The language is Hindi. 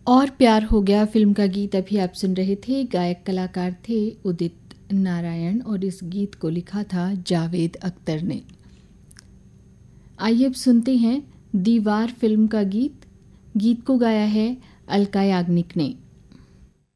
और प्यार हो गया फिल्म का गीत अभी आप सुन रहे थे। गायक कलाकार थे उदित नारायण और इस गीत को लिखा था जावेद अख्तर ने। आइए अब सुनते हैं दीवार फिल्म का गीत। गीत को गाया है अलका याग्निक ने।